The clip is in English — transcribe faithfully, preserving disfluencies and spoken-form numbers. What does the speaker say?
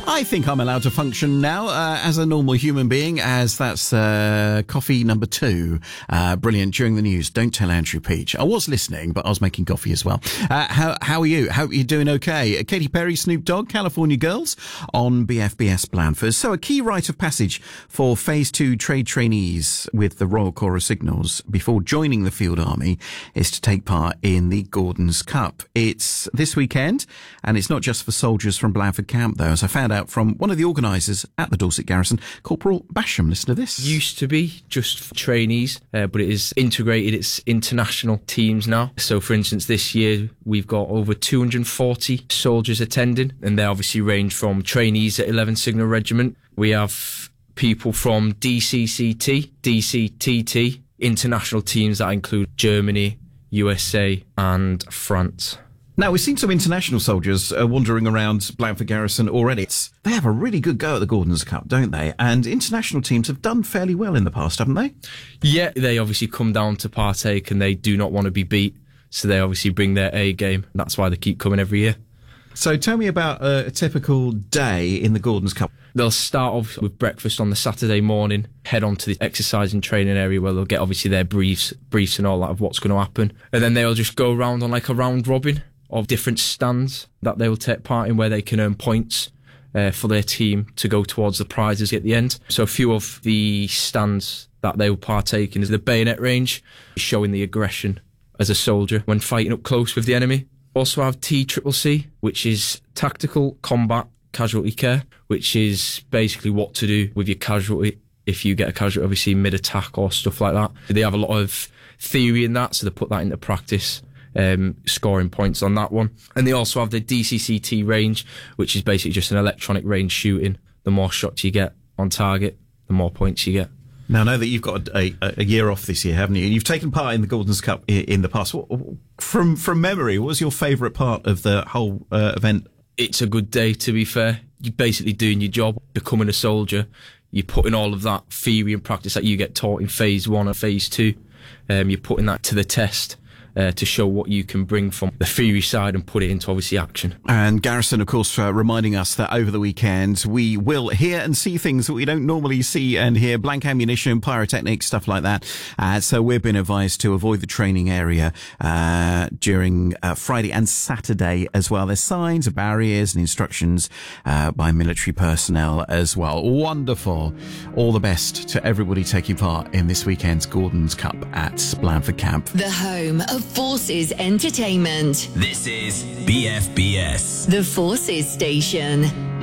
I think I'm allowed to function now uh, as a normal human being, as that's uh, coffee number two. Uh, brilliant. During the news, don't tell Andrew Peach. I was listening, but I was making coffee as well. Uh, how, how are you? Hope you're doing okay. Katy Perry, Snoop Dogg, California Girls on B F B S Blandford. So a key rite of passage for Phase two trade trainees with the Royal Corps of Signals before joining the Field Army is to take part in the Gordon's Cup. It's this weekend, and it's not just for soldiers from Blandford Camp, though, as I found out from one of the organisers at the Dorset Garrison, Corporal Basham. Listen to this. Used to be just for trainees, uh, but it is integrated. It's international teams now. So, for instance, this year we've got over two hundred forty soldiers attending, and they obviously range from trainees at eleventh Signal Regiment. We have people from D C C T, D C T T, international teams that include Germany, U S A and France. Now, we've seen some international soldiers uh, wandering around Blandford Garrison already. It's, they have a really good go at the Gordon's Cup, don't they? And international teams have done fairly well in the past, haven't they? Yeah, they obviously come down to partake and they do not want to be beat. So they obviously bring their A game. That's why they keep coming every year. So tell me about uh, a typical day in the Gordon's Cup. They'll start off with breakfast on the Saturday morning, head on to the exercise and training area where they'll get obviously their briefs, briefs and all that of what's going to happen. And then they'll just go around on like a round robin of different stands that they will take part in where they can earn points uh, for their team to go towards the prizes at the end. So a few of the stands that they will partake in is the bayonet range, showing the aggression as a soldier when fighting up close with the enemy. Also have T C C C, which is Tactical Combat Casualty Care, which is basically what to do with your casualty if you get a casualty, obviously mid-attack or stuff like that. They have a lot of theory in that, so they put that into practice, um, scoring points on that one. And they also have the D C C T range, which is basically just an electronic range shooting. The more shots you get on target, the more points you get. Now, I know that you've got a, a, a year off this year, haven't you? You've taken part in the Gordon's Cup in, in the past. What, from from memory, what was your favourite part of the whole uh, event? It's a good day, to be fair. You're basically doing your job, becoming a soldier. You're putting all of that theory and practice that you get taught in phase one and phase two. Um, you're putting that to the test uh, to show what you can bring from the theory side and put it into obviously action. And Garrison, of course, uh, reminding us that over the weekend we will hear and see things that we don't normally see and hear, blank ammunition, pyrotechnics, stuff like that. Uh, so we've been advised to avoid the training area uh, during uh, Friday and Saturday as well. There's signs, barriers and instructions uh, by military personnel as well. Wonderful. All the best to everybody taking part in this weekend's Gordon's Cup at Blandford Camp. The home of Forces Entertainment. This is B F B S. The Forces Station.